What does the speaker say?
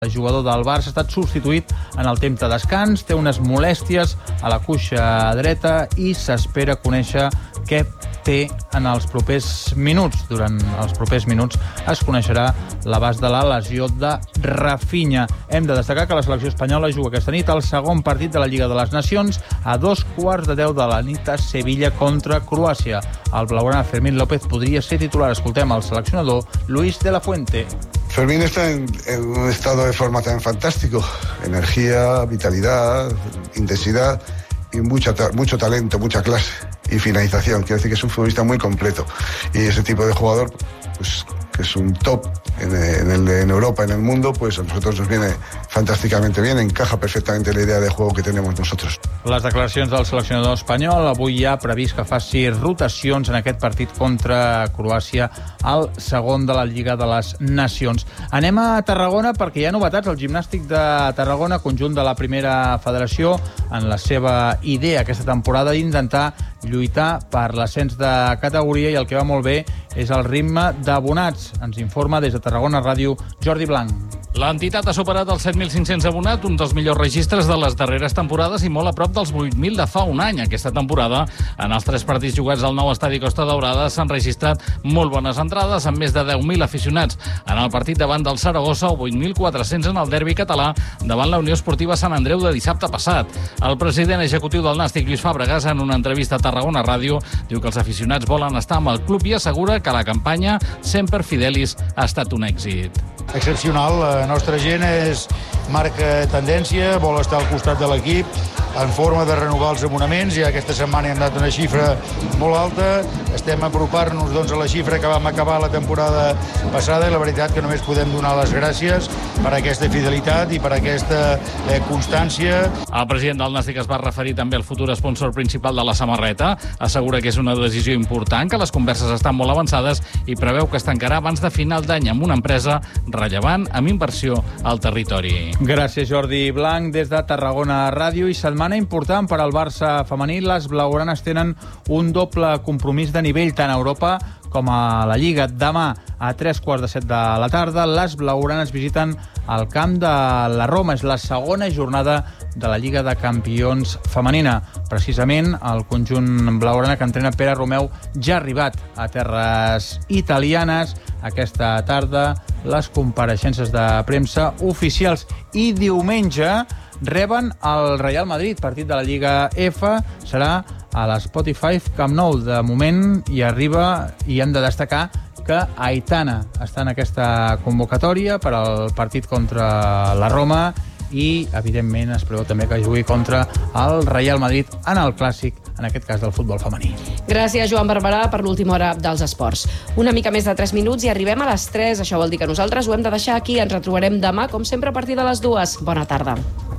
El jugador del Barça ha estat substituït en el temps de descans, té unes molèsties a la cuixa dreta i s'espera conèixer què té en els propers minuts. Durant els propers minuts es coneixerà l'abast de la lesió de Rafinha. Hem de destacar que la selecció espanyola juga aquesta nit el segon partit de la Lliga de les Nacions a 2:15 de la nit a Sevilla contra Croàcia. El blaugrana Fermín López podria ser titular. Escoltem el seleccionador Luis de la Fuente. Fermín está en un estado de forma tan fantástico. Energía, vitalidad, intensidad y mucho talento, mucha clase y finalización. Quiero decir que es un futbolista muy completo. Y ese tipo de jugador, pues, que es un top en Europa, en el mundo, pues a nosotros nos viene fantàsticamente bien, encaja perfectamente la idea de juego que tenemos nosotros. Les declaracions del seleccionador espanyol. Avui hi ha previst que faci rotacions en aquest partit contra Croàcia, el segon de la Lliga de les Nacions. Anem a Tarragona perquè hi ha novetats. El Gimnàstic de Tarragona, conjunt de la primera federació, en la seva idea aquesta temporada d'intentar lluitar per l'ascens de categoria, i el que va molt bé és el ritme d'abonats. Ens informa des de Tarragona Ràdio Jordi Blanc. L'entitat ha superat els 7.500 abonats, un dels millors registres de les darreres temporades i molt a prop dels 8.000 de fa un any. Aquesta temporada, en els 3 partits jugats al nou estadi Costa Daurada, s'han registrat molt bones entrades, amb més de 10.000 aficionats en el partit davant del Saragossa o 8.400 en el derbi català davant la Unió Esportiva Sant Andreu de dissabte passat. El president executiu del Nàstic, Lluís Fàbregas, en una entrevista a Tarragona Ràdio, diu que els aficionats volen estar amb el club i assegura que la campanya Semper Fidelis ha estat un èxit. Excepcional, la nostra gent marca tendència, vol estar al costat de l'equip, en forma de renovar els abonaments. Ja aquesta setmana hem anat una xifra molt alta, estem apropant-nos doncs, a la xifra que vam acabar la temporada passada, i la veritat que només podem donar les gràcies per aquesta fidelitat i per aquesta constància. El president del Nàstic es va referir també al futur sponsor principal de la samarreta, assegura que és una decisió important, que les converses estan molt avançades i preveu que es tancarà abans de final d'any amb una empresa rellevant amb inversió al territori. Gràcies, Jordi Blanc, des de Tarragona Ràdio. I setmana important per al Barça femení. Les blaugranes tenen un doble compromís de nivell tant a Europa com a la Lliga. Demà, a 7:15 de la tarda, les blaugranes visiten el camp de la Roma. És la segona jornada de la Lliga de Campions femenina. Precisament, el conjunt blaugrana que entrena Pere Romeu ja ha arribat a terres italianes. Aquesta tarda, les compareixences de premsa oficials. I diumenge reben el Real Madrid, partit de la Lliga F. Serà a l'Spotify Camp Nou. De moment hi arriba, i hem de destacar que Aitana està en aquesta convocatòria per al partit contra la Roma, i evidentment es preveu també que jugui contra el Real Madrid en el clàssic, en aquest cas del futbol femení. Gràcies, Joan Barberà, per l'última hora dels esports. Una mica més de 3 minuts i arribem a les 3. Això vol dir que nosaltres ho hem de deixar aquí. Ens retrobarem demà, com sempre, a partir de les 2. Bona tarda.